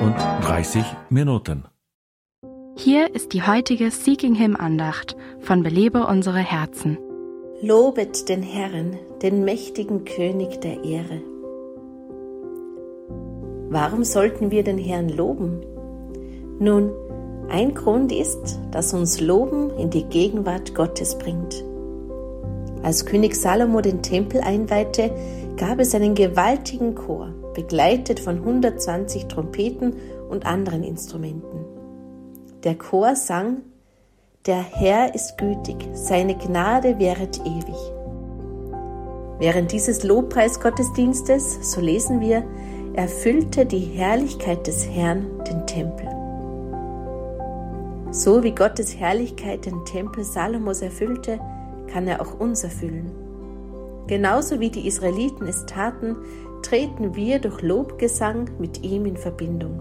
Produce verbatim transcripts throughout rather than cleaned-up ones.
und dreißig Minuten. Hier ist die heutige Seeking Hymn Andacht von Belebe unsere Herzen. Lobet den Herrn, den mächtigen König der Ehre. Warum sollten wir den Herrn loben? Nun, ein Grund ist, dass uns Loben in die Gegenwart Gottes bringt. Als König Salomo den Tempel einweihte, gab es einen gewaltigen Chor, begleitet von hundertzwanzig Trompeten und anderen Instrumenten. Der Chor sang: Der Herr ist gütig, seine Gnade währet ewig. Während dieses Lobpreisgottesdienstes, so lesen wir, erfüllte die Herrlichkeit des Herrn den Tempel. So wie Gottes Herrlichkeit den Tempel Salomos erfüllte, kann er auch uns erfüllen. Genauso wie die Israeliten es taten, treten wir durch Lobgesang mit ihm in Verbindung.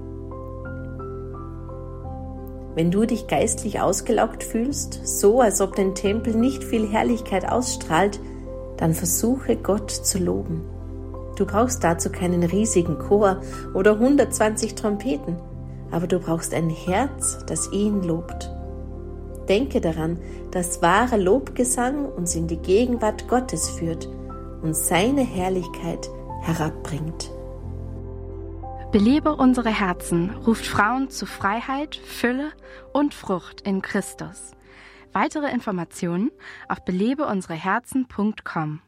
Wenn du dich geistlich ausgelaugt fühlst, so als ob dein Tempel nicht viel Herrlichkeit ausstrahlt, dann versuche Gott zu loben. Du brauchst dazu keinen riesigen Chor oder hundertzwanzig Trompeten, aber du brauchst ein Herz, das ihn lobt. Denke daran, dass wahrer Lobgesang uns in die Gegenwart Gottes führt und seine Herrlichkeit herabbringt. Belebe unsere Herzen ruft Frauen zu Freiheit, Fülle und Frucht in Christus. Weitere Informationen auf belebe unsere herzen punkt com.